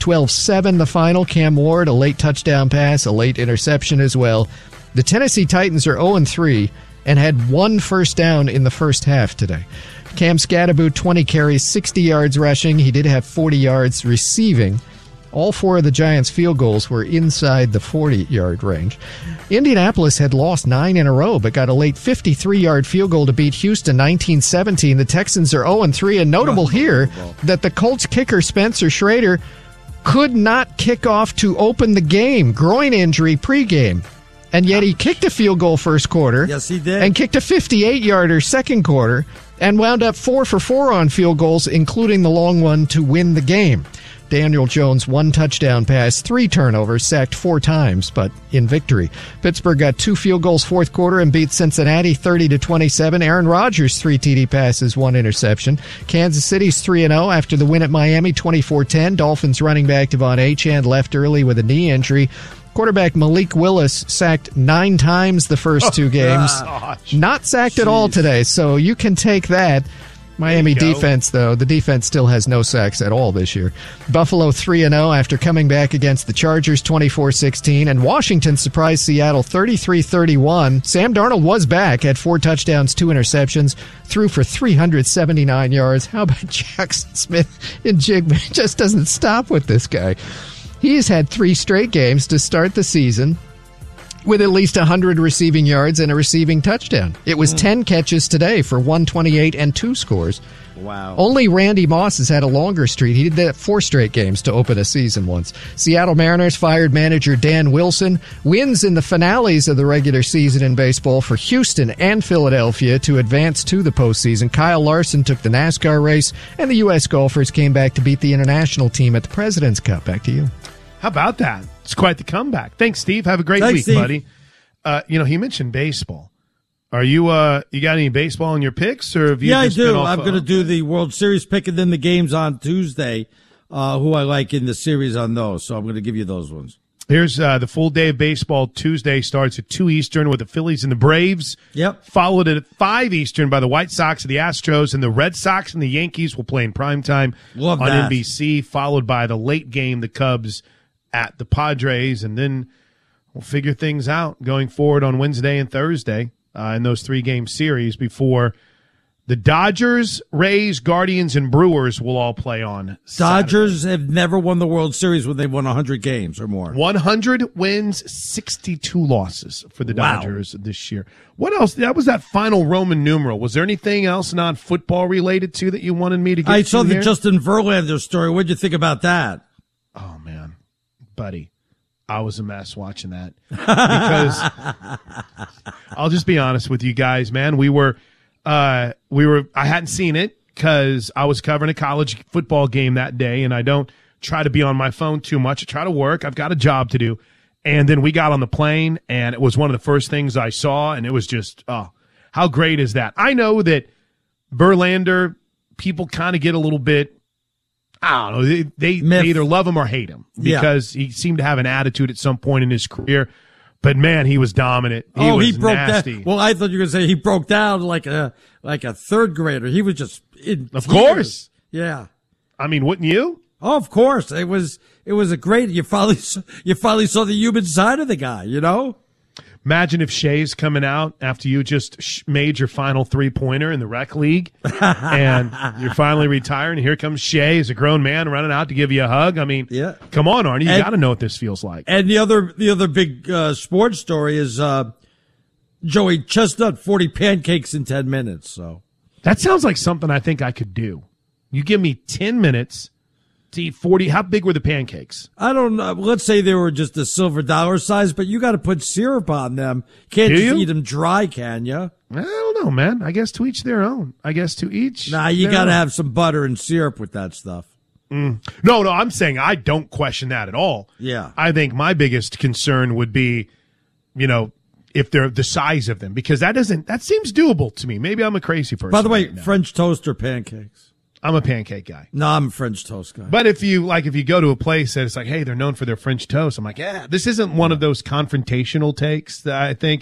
12-7 the final. Cam Ward, a late touchdown pass, a late interception as well. The Tennessee Titans are 0-3 and had one first down in the first half today. Cam Scatterboot, 20 carries, 60 yards rushing. He did have 40 yards receiving. All four of the Giants' field goals were inside the 40-yard range. Indianapolis had lost 9 in a row, but got a late 53-yard field goal to beat Houston 19-17. The Texans are 0-3, and notable here that the Colts kicker Spencer Schrader could not kick off to open the game. Groin injury pregame. And yet he kicked a field goal first quarter. Yes, he did. And kicked a 58-yarder second quarter and wound up 4 for 4 on field goals, including the long one to win the game. Daniel Jones, 1 touchdown pass, 3 turnovers, sacked 4 times, but in victory. Pittsburgh got 2 field goals fourth quarter and beat Cincinnati 30-27. Aaron Rodgers, 3 TD passes, 1 interception. Kansas City's 3-0 after the win at Miami 24-10. Dolphins running back Devon Achane left early with a knee injury. Quarterback Malik Willis sacked 9 times the first 2 games. Not sacked at all today, so you can take that. Miami defense, though, the defense still has no sacks at all this year. Buffalo 3-0 after coming back against the Chargers 24-16, and Washington surprised Seattle 33-31. Sam Darnold was back, had 4 touchdowns, 2 interceptions, threw for 379 yards. How about Jackson Smith in Jigman? Just doesn't stop with this guy. He's had 3 straight games to start the season with at least 100 receiving yards and a receiving touchdown. It was 10 catches today for 128 and 2 scores. Wow. Only Randy Moss has had a longer streak. He did that 4 straight games to open a season once. Seattle Mariners fired manager Dan Wilson. Wins in the finales of the regular season in baseball for Houston and Philadelphia to advance to the postseason. Kyle Larson took the NASCAR race, and the U.S. golfers came back to beat the international team at the President's Cup. Back to you. How about that? It's quite the comeback. Thanks, Steve. Have a great week, Steve. buddy. He mentioned baseball. Are you you got any baseball in your picks, or have you? Yeah, I just been do. off, I'm going to do the World Series pick and then the games on Tuesday. Who I like in the series on those, so I'm going to give you those ones. Here's the full day of baseball. Tuesday starts at 2 Eastern with the Phillies and the Braves. Yep. Followed at 5 Eastern by the White Sox and the Astros, and the Red Sox and the Yankees will play in primetime on that. NBC, followed by the late game, the Cubs at the Padres, and then we'll figure things out going forward on Wednesday and Thursday in those 3-game series before the Dodgers, Rays, Guardians, and Brewers will all play on Saturday. Dodgers have never won the World Series when they've won 100 games or more. 100 wins, 62 losses for the Dodgers this year. What else? That was that final Roman numeral. Was there anything else non-football related to that you wanted me to get I to saw the here? Justin Verlander story. What'd you think about that? Oh, man. Buddy, I was a mess watching that. Because I'll just be honest with you guys, man. I hadn't seen it because I was covering a college football game that day, and I don't try to be on my phone too much. I try to work. I've got a job to do. And then we got on the plane, and it was one of the first things I saw, and it was just, how great is that? I know that Verlander, people kind of get a little bit, I don't know, they either love him or hate him because he seemed to have an attitude at some point in his career. But man, he was dominant. He broke nasty. Down. Well, I thought you were going to say he broke down like a third grader. He was just of course. Yeah. I mean, wouldn't you? Oh, of course. It was a great. You finally saw the human side of the guy. You know. Imagine if Shea's coming out after you just made your final 3-pointer in the rec league and you're finally retiring. And here comes Shea as a grown man running out to give you a hug. I mean, come on, Arnie. You got to know what this feels like. And the other big sports story is Joey Chestnut, 40 pancakes in 10 minutes. So that sounds like something I think I could do. You give me 10 minutes to eat 40. How big were the pancakes? I don't know. Let's say they were just a silver dollar size, but you got to put syrup on them. Can't just eat them dry, can you? I don't know, man. I guess to each their own. Nah, you got to have some butter and syrup with that stuff. No, I'm saying I don't question that at all. Yeah. I think my biggest concern would be, if they're the size of them, because that seems doable to me. Maybe I'm a crazy person. By the way, French toast or pancakes? I'm a pancake guy. No, I'm a French toast guy. But if you go to a place that it's like, hey, they're known for their French toast, I'm like, yeah, this isn't one of those confrontational takes that I think